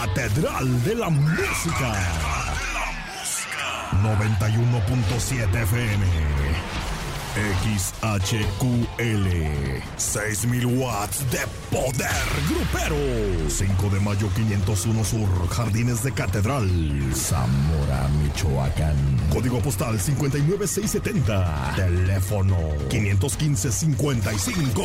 Catedral de la Música. 91.7 FM. XHQL. 6,000 watts de poder grupero. 5 de mayo 501 Sur, Jardines de Catedral, Zamora, Michoacán. Código postal 59670. Teléfono 515-55